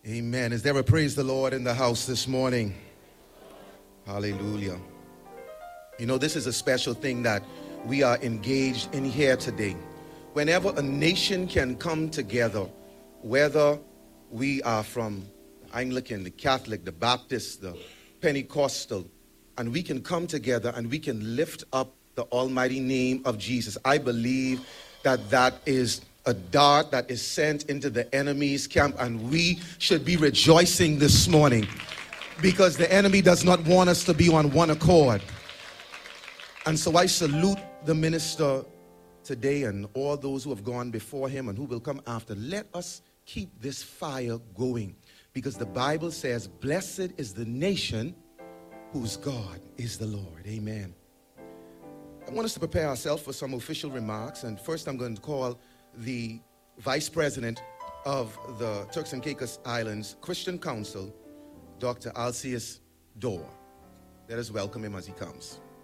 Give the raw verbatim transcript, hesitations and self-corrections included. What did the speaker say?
Amen. Is there a praise the Lord in the house this morning? Hallelujah. You know, this is a special thing that we are engaged in here today. Whenever a nation can come together, whether we are from Anglican, the Catholic, the Baptist, the Pentecostal, and we can come together and we can lift up the almighty name of Jesus. I believe that that is a dart that is sent into the enemy's camp, and we should be rejoicing this morning because the enemy does not want us to be on one accord. And so I salute the minister today and all those who have gone before him and who will come after. Let us keep this fire going, because the Bible says, blessed is the nation whose God is the Lord. Amen. I want us to prepare ourselves for some official remarks. And first I'm going to call the Vice President of the Turks and Caicos Islands Christian Council, Doctor Alcius Dorr. Let us welcome him as he comes.